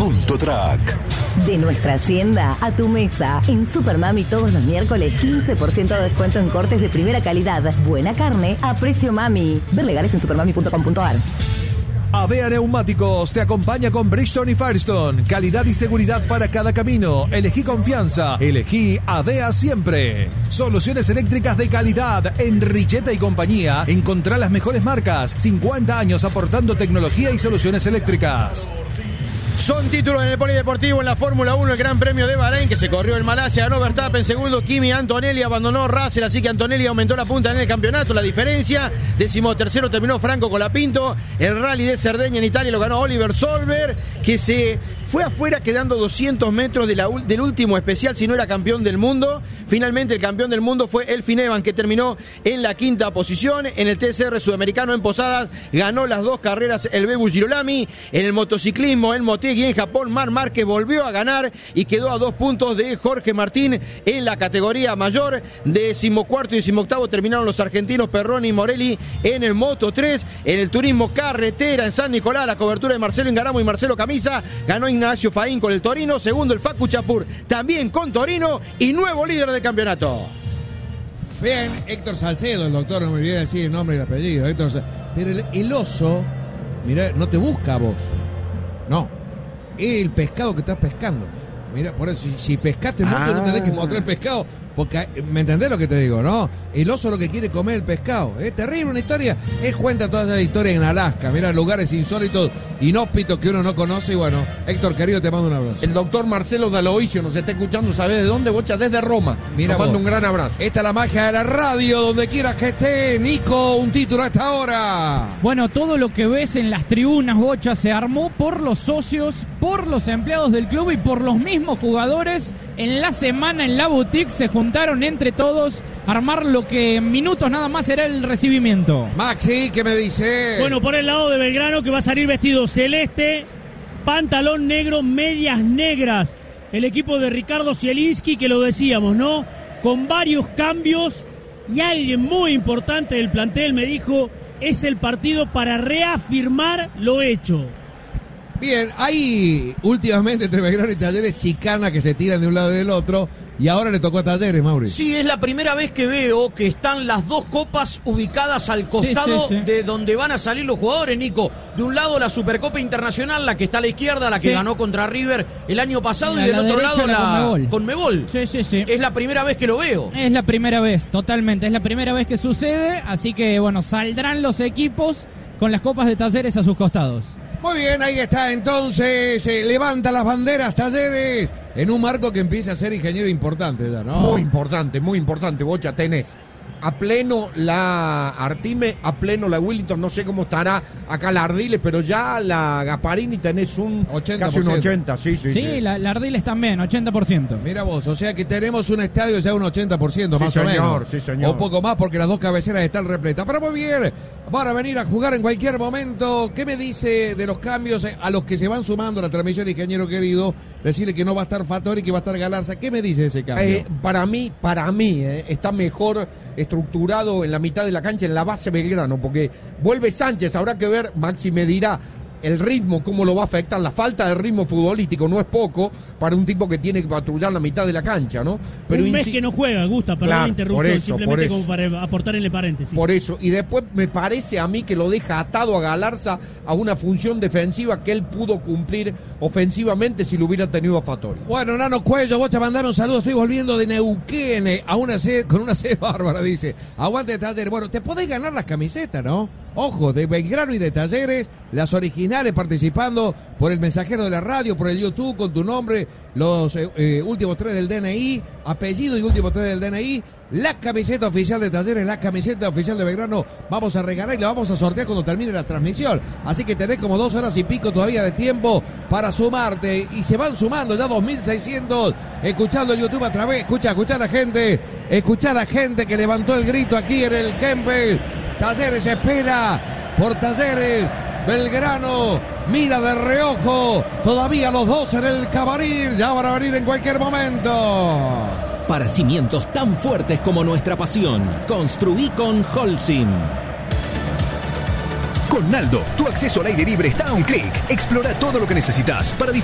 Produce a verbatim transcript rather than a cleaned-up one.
punto track. De nuestra hacienda a tu mesa. En Supermami todos los miércoles quince por ciento de descuento en cortes de primera calidad. Buena carne a precio mami. Ver legales en supermami punto com punto ar. Avea Neumáticos te acompaña con Bridgestone y Firestone. Calidad y seguridad para cada camino. Elegí confianza. Elegí Avea siempre. Soluciones eléctricas de calidad. En Richeta y compañía encontrá las mejores marcas. cincuenta años aportando tecnología y soluciones eléctricas. Son títulos en el polideportivo en la Fórmula uno, el Gran Premio de Bahrein, que se corrió en Malasia, ganó Verstappen, segundo Kimi Antonelli, abandonó Russell, así que Antonelli aumentó la punta en el campeonato, la diferencia, décimo tercero terminó Franco Colapinto, el Rally de Cerdeña en Italia lo ganó Oliver Solberg, que se fue afuera quedando doscientos metros de la, del último especial, si no era campeón del mundo. Finalmente el campeón del mundo fue Elfyn Evans, que terminó en la quinta posición. En el T C R sudamericano en Posadas ganó las dos carreras el Bebu Girolami. En el motociclismo en Motegi en Japón, Marc Márquez volvió a ganar y quedó a dos puntos de Jorge Martín en la categoría mayor. Decimocuarto y decimoctavo terminaron los argentinos Perroni y Morelli en el Moto tres. En el turismo carretera en San Nicolás, la cobertura de Marcelo Ingaramo y Marcelo Camisa, ganó Ignacio Faín con el Torino, segundo el Facu Chapur también con Torino y nuevo líder del campeonato. Bien, Héctor Salcedo, el doctor, no me olvidé decir el nombre y el apellido, Héctor Salcedo. Pero el, el oso, mirá, no te busca a vos, no, es el pescado que estás pescando. Mira, por eso, si, si pescaste mucho, ah. no tenés que mostrar el pescado, porque, ¿me entendés lo que te digo, no? El oso lo que quiere comer el pescado. Es terrible una historia. Él cuenta todas esas historias en Alaska, mira, lugares insólitos, inhóspitos que uno no conoce. Y bueno, Héctor, querido, te mando un abrazo. El doctor Marcelo Daloisio nos está escuchando, ¿sabés de dónde, Bocha? Desde Roma. Mira, nos mando un gran abrazo. Esta es la magia de la radio, donde quieras que esté. Nico, un título a esta hora. Bueno, todo lo que ves en las tribunas, Bocha, se armó por los socios, por los empleados del club y por los mismos jugadores. En la semana en la boutique se juntaron entre todos a armar lo que en minutos nada más será el recibimiento. Maxi, ¿qué me dice? Bueno, por el lado de Belgrano, que va a salir vestido celeste, pantalón negro, medias negras. El equipo de Ricardo Zielinski, que lo decíamos, ¿no? Con varios cambios, y alguien muy importante del plantel me dijo, es el partido para reafirmar lo hecho. Bien, hay últimamente entre Belgrano y Talleres chicanas que se tiran de un lado y del otro, y ahora le tocó a Talleres, Mauri. Sí, es la primera vez que veo que están las dos copas ubicadas al costado sí, sí, sí. de donde van a salir los jugadores, Nico. De un lado la Supercopa Internacional, la que está a la izquierda, la que sí. ganó contra River el año pasado, la, y del otro lado la Conmebol. Conmebol. Sí, sí, sí. Es la primera vez que lo veo. Es la primera vez, totalmente. Es la primera vez que sucede, así que, bueno, saldrán los equipos con las copas de Talleres a sus costados. Muy bien, ahí está entonces, se levanta las banderas Talleres en un marco que empieza a ser ingeniero importante ya, ¿no? Muy importante, muy importante, Bocha, tenés a pleno la Artime, a pleno la Willington, no sé cómo estará acá la Ardiles, pero ya la Gasparini tenés un ochenta por ciento. Casi un ochenta, sí, sí. Sí, sí. La, la Ardiles también, ochenta por ciento. Mira vos, o sea que tenemos un estadio ya un ochenta por ciento sí, más señor, o menos. Sí, señor. O poco más porque las dos cabeceras están repletas. Pero muy bien, van a venir a jugar en cualquier momento. ¿Qué me dice de los cambios a los que se van sumando a la transmisión, ingeniero querido? Decirle que no va a estar Fattori, que va a estar Galarza. ¿Qué me dice de ese cambio? Eh, para mí, para mí, eh, está mejor estructurado en la mitad de la cancha, en la base Belgrano, porque vuelve Sánchez, habrá que ver, Maxi me dirá el ritmo, cómo lo va a afectar, la falta de ritmo futbolístico no es poco para un tipo que tiene que patrullar la mitad de la cancha, ¿no? Pero un mes insi- que no juega, Gusta, perdón claro, la interrupción, eso, simplemente como para aportar en el paréntesis. Por eso, y después me parece a mí que lo deja atado a Galarza a una función defensiva que él pudo cumplir ofensivamente si lo hubiera tenido a Fattori. Bueno, Nano Cuello, Bocha, mandame un saludo, estoy volviendo de Neuquén, a una sed, con una sed bárbara, dice, aguante Talleres. Bueno, te podés ganar las camisetas, ¿no? Ojo, de Belgrano y de Talleres, las originales participando por el mensajero de la radio, por el YouTube, con tu nombre, los eh, eh, últimos tres del D N I, apellido y últimos tres del D N I, la camiseta oficial de Talleres, la camiseta oficial de Belgrano, vamos a regalar y la vamos a sortear cuando termine la transmisión. Así que tenés como dos horas y pico todavía de tiempo para sumarte, y se van sumando ya dos mil seiscientos, escuchando el YouTube a través, escucha, escucha a la gente, escucha a la gente que levantó el grito aquí en el Kempel. Talleres espera por Talleres, Belgrano mira de reojo, todavía los dos en el camarín, ya van a venir en cualquier momento. Para cimientos tan fuertes como nuestra pasión, construí con Holcim. Con Naldo, tu acceso al aire libre está a un clic. Explora todo lo que necesitas para